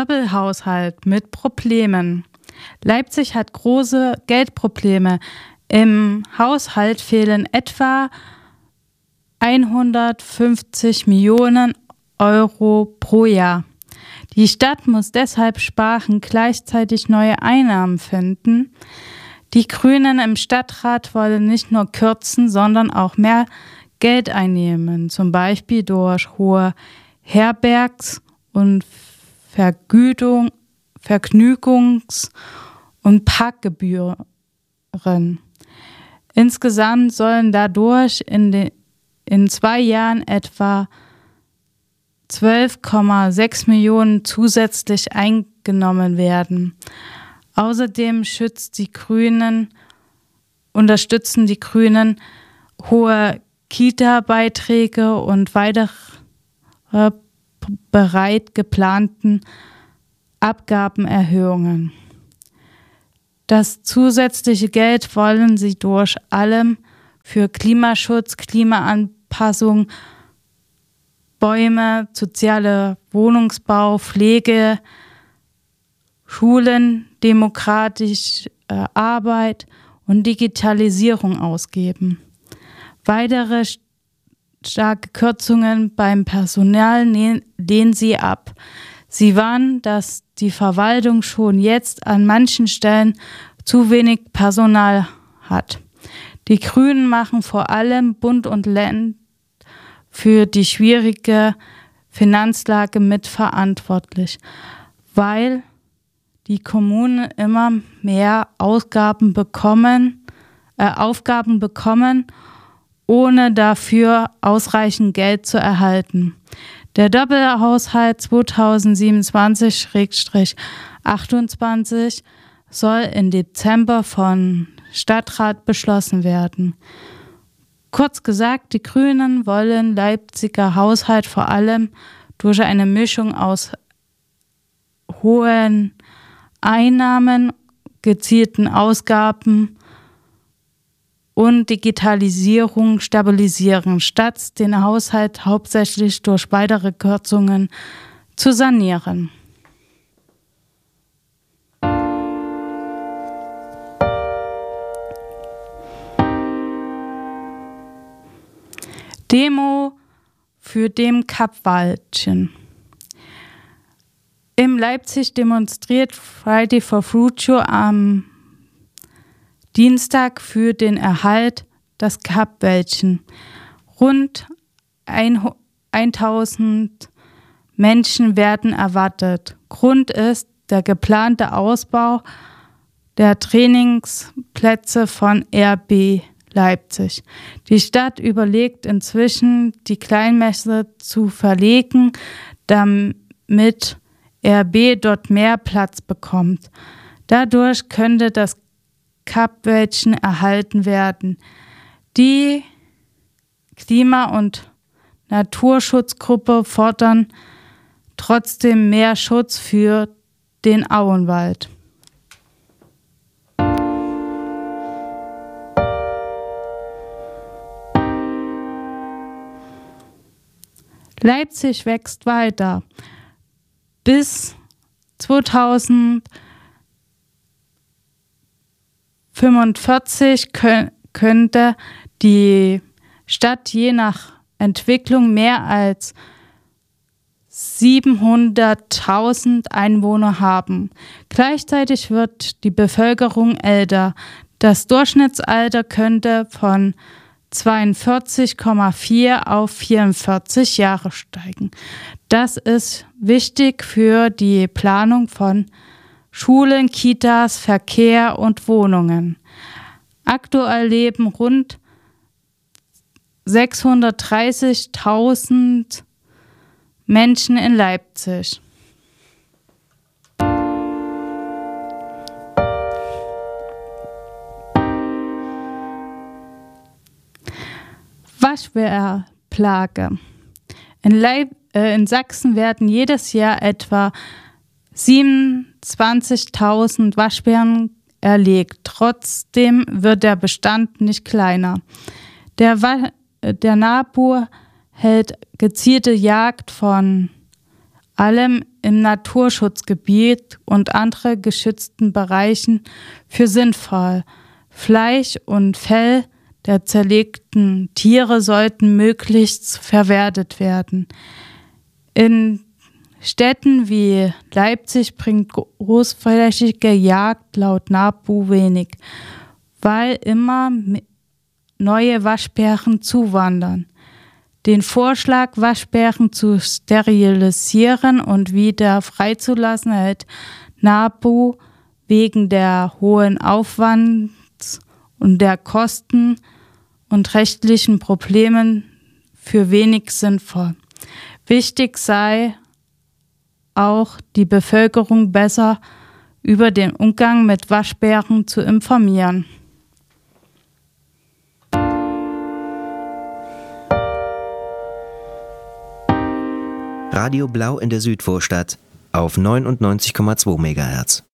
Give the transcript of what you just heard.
Doppelhaushalt mit Problemen. Leipzig hat große Geldprobleme. Im Haushalt fehlen etwa 150 Millionen Euro pro Jahr. Die Stadt muss deshalb sparen, gleichzeitig neue Einnahmen finden. Die Grünen im Stadtrat wollen nicht nur kürzen, sondern auch mehr Geld einnehmen, zum Beispiel durch hohe Herbergs- und Vergnügungs- und Parkgebühren. Insgesamt sollen dadurch in 2 Jahren etwa 12,6 Millionen zusätzlich eingenommen werden. Außerdem unterstützen die Grünen hohe Kita-Beiträge und weitere bereit geplanten Abgabenerhöhungen. Das zusätzliche Geld wollen sie durch allem für Klimaschutz, Klimaanpassung, Bäume, soziale Wohnungsbau, Pflege, Schulen, demokratische Arbeit und Digitalisierung ausgeben. Weitere starke Kürzungen beim Personal lehnen sie ab. Sie warnen, dass die Verwaltung schon jetzt an manchen Stellen zu wenig Personal hat. Die Grünen machen vor allem Bund und Länder für die schwierige Finanzlage mitverantwortlich, weil die Kommunen immer mehr Aufgaben bekommen, ohne dafür ausreichend Geld zu erhalten. Der Doppelhaushalt 2027/28 soll im Dezember vom Stadtrat beschlossen werden. Kurz gesagt, die Grünen wollen Leipziger Haushalt vor allem durch eine Mischung aus hohen Einnahmen, gezielten Ausgaben und Digitalisierung stabilisieren, statt den Haushalt hauptsächlich durch weitere Kürzungen zu sanieren. Demo für dem Kap-Wäldchen. In Leipzig demonstriert Friday for Future am Dienstag für den Erhalt des Kap-Wäldchen. Rund 1000 Menschen werden erwartet. Grund ist der geplante Ausbau der Trainingsplätze von RB Leipzig. Die Stadt überlegt inzwischen, die Kleinmesse zu verlegen, damit RB dort mehr Platz bekommt. Dadurch könnte das Kap-Wäldchen erhalten werden. Die Klima- und Naturschutzgruppe fordern trotzdem mehr Schutz für den Auenwald. Leipzig wächst weiter. Bis 2045 könnte die Stadt je nach Entwicklung mehr als 700.000 Einwohner haben. Gleichzeitig wird die Bevölkerung älter. Das Durchschnittsalter könnte von 42,4 auf 44 Jahre steigen. Das ist wichtig für die Planung von Schulen, Kitas, Verkehr und Wohnungen. Aktuell leben rund 630.000 Menschen in Leipzig. Waschbärplage. In Sachsen werden jedes Jahr etwa 27.000 Waschbären erlegt. Trotzdem wird der Bestand nicht kleiner. Der NABU hält gezielte Jagd von allem im Naturschutzgebiet und andere geschützten Bereichen für sinnvoll. Fleisch und Fell der zerlegten Tiere sollten möglichst verwertet werden. In Städten wie Leipzig bringt großflächige Jagd laut NABU wenig, weil immer neue Waschbären zuwandern. Den Vorschlag, Waschbären zu sterilisieren und wieder freizulassen, hält NABU wegen der hohen Aufwands und der Kosten und rechtlichen Problemen für wenig sinnvoll. Wichtig sei auch, die Bevölkerung besser über den Umgang mit Waschbären zu informieren. Radio Blau in der Südvorstadt auf 99,2 MHz.